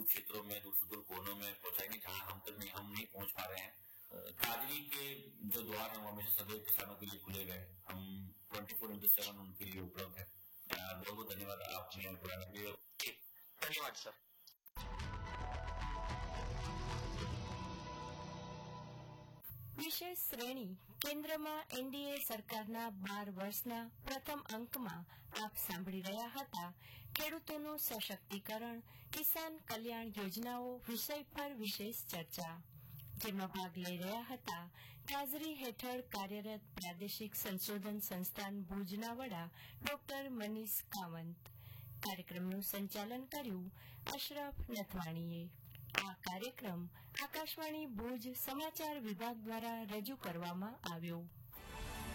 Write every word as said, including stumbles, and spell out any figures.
क्षेत्रों में, दूर सुदूर कोनों में पहुंचाएंगे जहां हम तक नहीं हम नहीं पहुंच पा रहे हैं। काजरी के जो द्वार हैं वो हमेशा सदैव किसानों के लिए खुले गए। हम ट्वेंटी फोर इंटू सेवन उनके लिए उपलब्ध है। बहुत बहुत धन्यवाद आपने बुलाने के लिए। धन्यवाद सर। विशेष श्रेणी केन्द्रमा एनडीए सरकारना बार वर्षना प्रथम अंकમાં આપ સાંભળી રહ્યા હતા ખેડૂતોનું સશક્તિકરણ કિસાન કલ્યાણ યોજનાઓ વિષય પર વિશેષ ચર્ચા, જેમાં ભાગ લઈ રહ્યા હતા કાજરી હેઠળ કાર્યરત પ્રાદેશિક સંશોધન સંસ્થાન ભુજના વડા ડોક્ટર મનીષ કાવંત. કાર્યક્રમનું સંચાલન કર્યું અશરફ નથવાણીએ. આ કાર્યક્રમ આકાશવાણી ભુજ સમાચાર વિભાગ દ્વારા રજૂ કરવામાં આવ્યો.